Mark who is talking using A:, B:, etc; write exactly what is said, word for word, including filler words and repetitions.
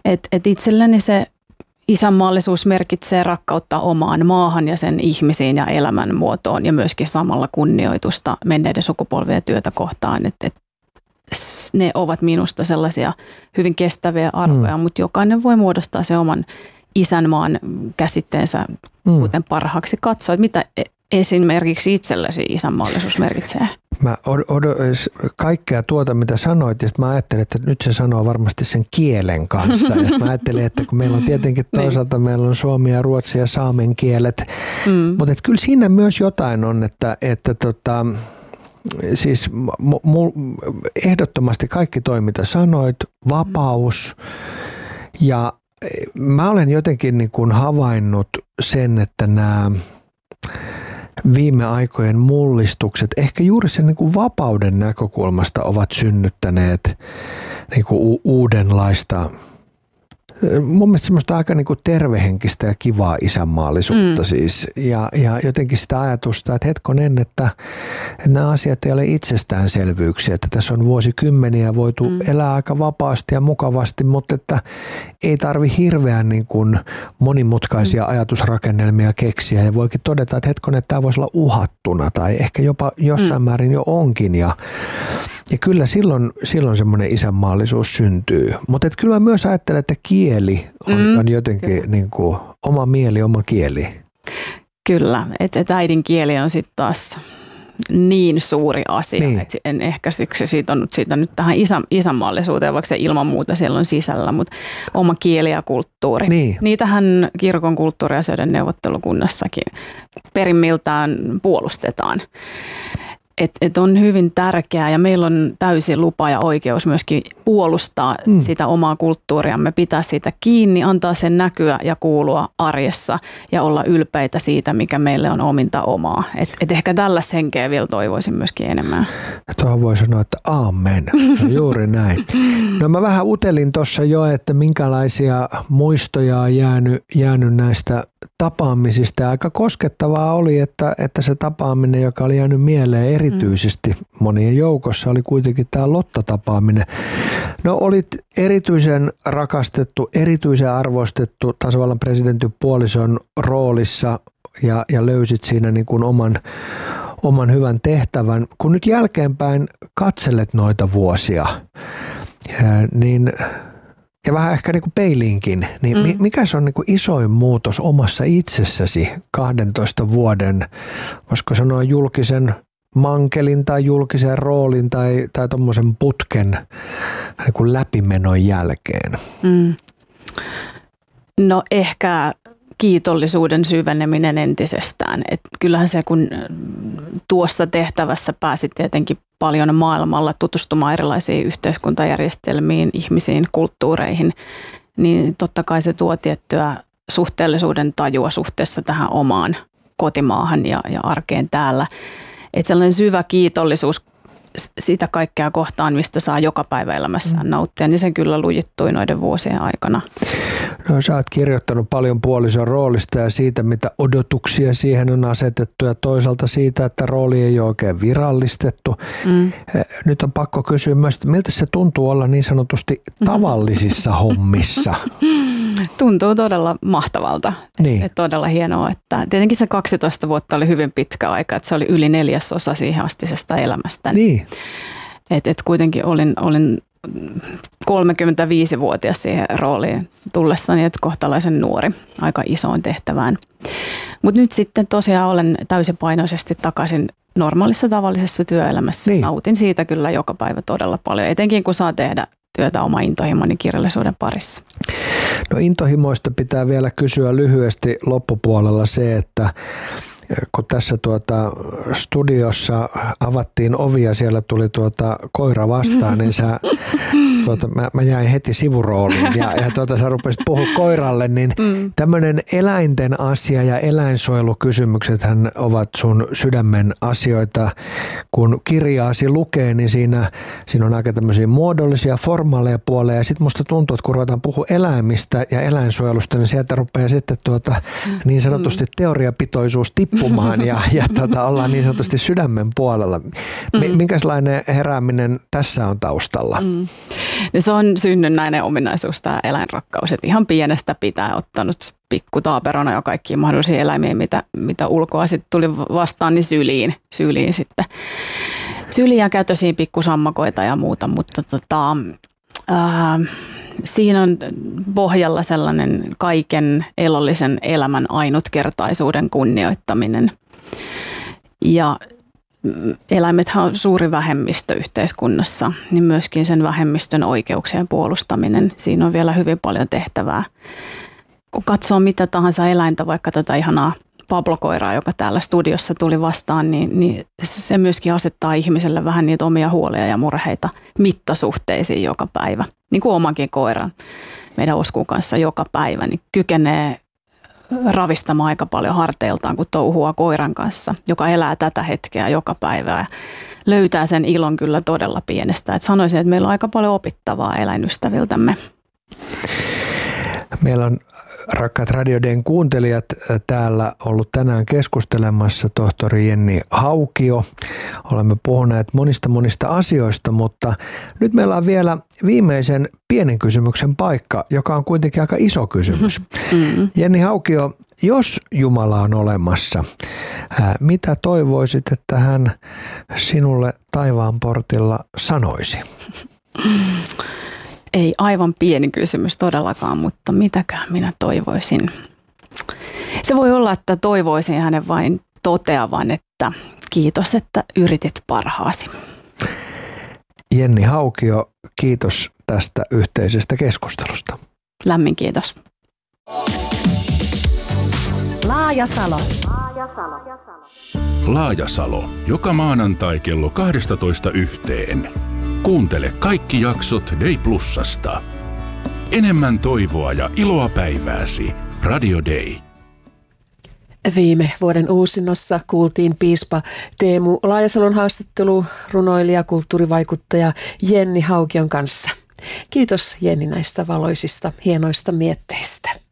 A: Et, et itselleni se isänmaallisuus merkitsee rakkautta omaan maahan ja sen ihmisiin ja elämänmuotoon ja myöskin samalla kunnioitusta menneiden sukupolvien työtä kohtaan. Et, et ne ovat minusta sellaisia hyvin kestäviä arvoja, mm. mutta jokainen voi muodostaa se oman isänmaan käsitteensä, mm. kuten parhaaksi katsoo. Mitä esimerkiksi itsellesi isänmaallisuus merkitsee?
B: Mä od- od- kaikkea tuota, mitä sanoit, ja sitten mä ajattelin, että nyt se sanoo varmasti sen kielen kanssa. Ja sitten mä ajattelin, että kun meillä on tietenkin toisaalta meillä on suomi ja ruotsi ja saamen kielet, mm. mutta kyllä siinä myös jotain on, että, että tota, siis mu- ehdottomasti kaikki toi, mitä sanoit, vapaus ja mä olen jotenkin niin kuin havainnut sen, että nämä viime aikojen mullistukset ehkä juuri sen niin kuin vapauden näkökulmasta ovat synnyttäneet niin kuin u- uudenlaista, mun mielestä semmoista aika niin kuin tervehenkistä ja kivaa isänmaallisuutta mm. siis. Ja, ja jotenkin sitä ajatusta, että hetkonen, että, että nämä asiat ei ole itsestäänselvyyksiä, että tässä on vuosikymmeniä voitu mm. elää aika vapaasti ja mukavasti, mutta että ei tarvi hirveän niin kuin monimutkaisia mm. ajatusrakennelmia keksiä ja voikin todeta, että hetkonen, että tämä voisi olla uhattuna tai ehkä jopa jossain mm. määrin jo onkin ja Ja kyllä silloin, silloin semmoinen isänmaallisuus syntyy. Mutta kyllä mä myös ajattelen, että kieli on, mm, on jotenkin niin kuin, oma mieli, oma kieli.
A: Kyllä, että et äidinkieli on sitten taas niin suuri asia. Niin. Et en ehkä siksi siitä on siitä nyt tähän isä, isänmaallisuuteen, vaikka se ilman muuta siellä on sisällä, mutta oma kieli ja kulttuuri. Niin. Niitähän kirkon kulttuuriasioiden neuvottelukunnassakin perimmiltään puolustetaan. Et, et on hyvin tärkeää ja meillä on täysi lupa ja oikeus myöskin puolustaa mm. sitä omaa kulttuuriamme, pitää siitä kiinni, antaa sen näkyä ja kuulua arjessa ja olla ylpeitä siitä, mikä meille on ominta omaa. Et, et ehkä tällä henkeä vielä toivoisin myöskin enemmän.
B: Tuohon voi sanoa, että aamen. No, juuri näin. No mä vähän utelin tuossa jo, että minkälaisia muistoja on jäänyt, jäänyt näistä tapaamisista. Ja aika koskettavaa oli, että, että se tapaaminen, joka oli jäänyt mieleen erityisesti monien joukossa, oli kuitenkin tämä Lotta-tapaaminen. No olit erityisen rakastettu, erityisen arvostettu tasavallan presidentin puolison roolissa ja, ja löysit siinä niin kuin oman, oman hyvän tehtävän. Kun nyt jälkeenpäin katselet noita vuosia, niin ja vähän ehkä niin kuin peiliinkin, niin mm. mikä se on niin kuin isoin muutos omassa itsessäsi kahdentoista vuoden, voisiko sanoa julkisen mankelin tai julkisen roolin tai, tai tuommoisen putken niin kuin läpimenon jälkeen?
A: Mm. No ehkä kiitollisuuden syveneminen entisestään. Et kyllähän se, kun tuossa tehtävässä pääsit tietenkin paljon maailmalla tutustumaan erilaisiin yhteiskuntajärjestelmiin, ihmisiin, kulttuureihin, niin totta kai se tuo tiettyä suhteellisuuden tajua suhteessa tähän omaan kotimaahan ja, ja arkeen täällä. Että sellainen syvä kiitollisuus sitä kaikkea kohtaan, mistä saa joka päivä elämässään mm. nauttia, niin se kyllä lujittui noiden vuosien aikana.
B: No sä oot kirjoittanut paljon puolison roolista ja siitä, mitä odotuksia siihen on asetettu ja toisaalta siitä, että rooli ei ole oikein virallistettu. Mm. Nyt on pakko kysyä myös, että miltä se tuntuu olla niin sanotusti tavallisissa hommissa?
A: Tuntuu todella mahtavalta.
B: Niin.
A: Et todella hienoa, että tietenkin se kaksitoista vuotta oli hyvin pitkä aika, että se oli yli neljäsosa siihen astisesta elämästä.
B: Niin.
A: Et, et kuitenkin olin, olin kolmekymmentäviisivuotias siihen rooliin tullessani, että kohtalaisen nuori aika isoon tehtävään. Mutta nyt sitten tosiaan olen täysipainoisesti takaisin normaalissa tavallisessa työelämässä. Niin. Nautin siitä kyllä joka päivä todella paljon, etenkin kun saa tehdä työtä oma intohimoni kirjallisuuden parissa.
B: No intohimoista pitää vielä kysyä lyhyesti loppupuolella se, että kun tässä tuota studiossa avattiin ovia, siellä tuli tuota koira vastaan, niin sä, tuota, mä, mä jäin heti sivurooliin ja, ja tuota, sä rupesit puhua koiralle, niin mm. tämmöinen eläinten asia ja eläinsuojelukysymyksethän ovat sun sydämen asioita. Kun kirjaasi lukee, niin siinä, siinä on aika tämmöisiä muodollisia, formaaleja puoleja ja sitten musta tuntuu, että kun ruvetaan puhua eläimistä ja eläinsuojelusta, niin sieltä rupeaa sitten tuota, niin sanotusti teoriapitoisuus tippua. Ja, ja tota, ollaan niin sanotusti sydämen puolella. M- minkälainen herääminen tässä on taustalla? Mm.
A: Se on synnynnäinen ominaisuus tämä eläinrakkaus, että ihan pienestä pitää ottanut pikku taaperona jo kaikkia mahdollisia eläimiä, mitä, mitä ulkoa sitten tuli vastaan, niin syliin, syliin sitten. Syliä käytösiä pikkusammakoita ja muuta, mutta tota, ää, siinä on pohjalla sellainen kaiken elollisen elämän ainutkertaisuuden kunnioittaminen. Ja eläimethän on suuri vähemmistö yhteiskunnassa, niin myöskin sen vähemmistön oikeuksien puolustaminen. Siinä on vielä hyvin paljon tehtävää. Kun katsoo mitä tahansa eläintä, vaikka tätä ihanaa Pablo-koiraa, joka täällä studiossa tuli vastaan, niin, niin se myöskin asettaa ihmiselle vähän niitä omia huolia ja murheita mittasuhteisiin joka päivä. Niin kuin omankin koiran meidän Oskun kanssa joka päivä, niin kykenee ravistamaan aika paljon harteiltaan, kun touhua koiran kanssa, joka elää tätä hetkeä joka päivä ja löytää sen ilon kyllä todella pienestä. Et sanoisin, että meillä on aika paljon opittavaa eläinystäviltämme.
B: Meillä on, rakkaat Radio Dayn kuuntelijat, täällä ollut tänään keskustelemassa tohtori Jenni Haukio. Olemme puhuneet monista monista asioista, mutta nyt meillä on vielä viimeisen pienen kysymyksen paikka, joka on kuitenkin aika iso kysymys. Mm-hmm. Jenni Haukio, jos Jumala on olemassa, mitä toivoisit, että hän sinulle taivaan portilla sanoisi?
A: Ei aivan pieni kysymys todellakaan, mutta mitäkään minä toivoisin. Se voi olla, että toivoisin hänen vain toteavan, että kiitos, että yritit parhaasi.
B: Jenni Haukio, kiitos tästä yhteisestä keskustelusta.
A: Lämmin kiitos.
C: Laajasalo.
D: Laajasalo. Joka maanantai kello kaksitoista yhteen. Kuuntele kaikki jaksot Day Plusasta. Enemmän toivoa ja iloa päivääsi. Radio Day.
C: Viime vuoden uusinnossa kuultiin piispa Teemu Laajasalon haastattelu runoilija, kulttuurivaikuttaja Jenni Haukion kanssa. Kiitos Jenni näistä valoisista, hienoista mietteistä.